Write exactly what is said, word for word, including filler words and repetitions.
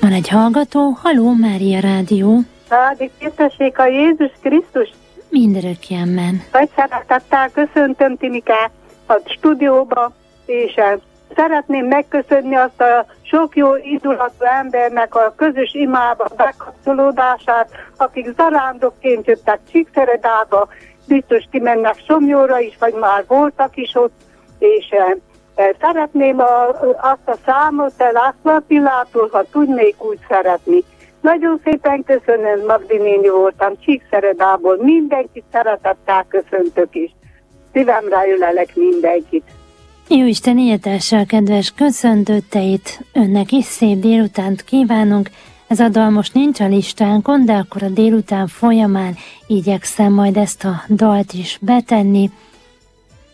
Van egy hallgató, Halló Mária Rádió. Áldott tisztessék a Jézus Krisztus. Mindörökkénmen. Nagy szeretettel köszöntöm Timikát a stúdióba, és szeretném megköszönni azt a sok jó indulatú embernek a közös imába bekapcsolódását, akik zarándokként jöttek Csíkszeredába, biztos kimennek Somlyóra is, vagy már voltak is ott, és szeretném a, azt a számot, te László Attilától, ha tudnék úgy szeretni. Nagyon szépen köszönöm, Magdi néni voltam, Csíkszeredából, mindenkit szeretettel köszöntök is. Szívemre ölelek mindenkit. Jóisten éltással, kedves köszöntőtteit, önnek is szép délutánt kívánunk. Ez a dal most nincs a listánkon, de akkor a délután folyamán igyekszem majd ezt a dalt is betenni.